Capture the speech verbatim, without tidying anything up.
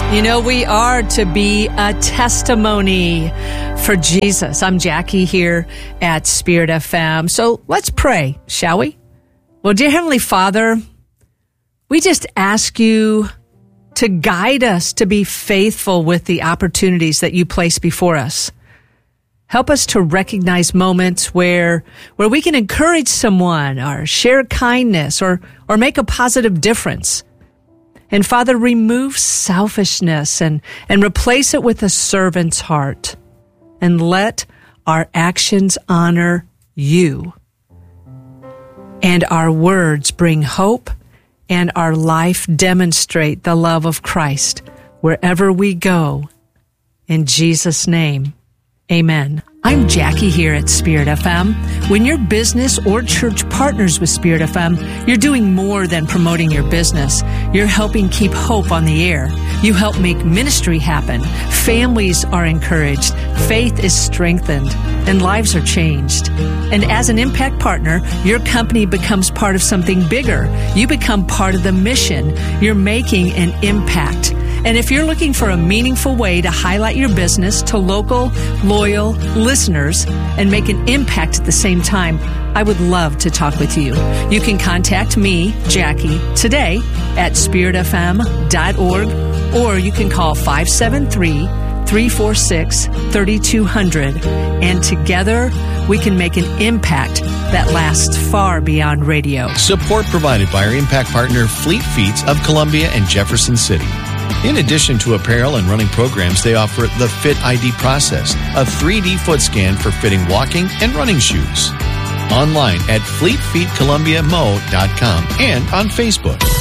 You know, we are to be a testimony for Jesus. I'm Jackie here at Spirit F M. So let's pray, shall we? Well, dear Heavenly Father, we just ask you to guide us to be faithful with the opportunities that you place before us. Help us to recognize moments where where we can encourage someone or share kindness or or make a positive difference. And Father, remove selfishness and, and replace it with a servant's heart. And let our actions honor you. And our words bring hope, and our life demonstrate the love of Christ wherever we go. In Jesus' name, amen. I'm Jackie here at Spirit F M. When your business or church partners with Spirit F M, you're doing more than promoting your business. You're helping keep hope on the air. You help make ministry happen. Families are encouraged. Faith is strengthened. And lives are changed. And as an impact partner, your company becomes part of something bigger. You become part of the mission. You're making an impact. And if you're looking for a meaningful way to highlight your business to local, loyal listeners and make an impact at the same time, I would love to talk with you. You can contact me, Jackie, today at spirit f m dot org, or you can call five seven three, three four six, three two zero zero, and together we can make an impact that lasts far beyond radio. Support provided by our impact partner, Fleet Feet of Columbia and Jefferson City. In addition to apparel and running programs, they offer the Fit I D process, a three D foot scan for fitting walking and running shoes. Online at fleet feet columbia mo dot com and on Facebook.